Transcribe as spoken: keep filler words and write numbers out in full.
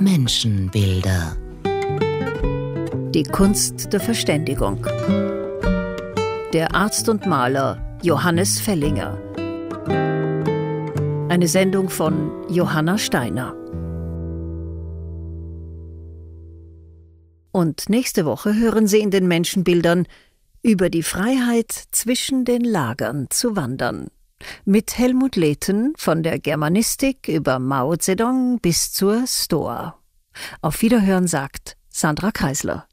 Menschenbilder. Die Kunst der Verständigung. Der Arzt und Maler Johannes Fellinger. Eine Sendung von Johanna Steiner. Und nächste Woche hören Sie in den Menschenbildern über die Freiheit, zwischen den Lagern zu wandern. Mit Helmut Lehten von der Germanistik über Mao Zedong bis zur Stoa. Auf Wiederhören sagt Sandra Kreisler.